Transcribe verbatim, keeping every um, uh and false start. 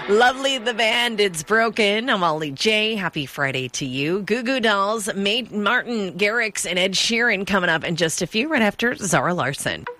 Lovely the band, It's Broken. I'm Ollie J. Happy Friday to you. Goo Goo Dolls, Martin Garrix, and Ed Sheeran coming up in just a few right after Zara Larson.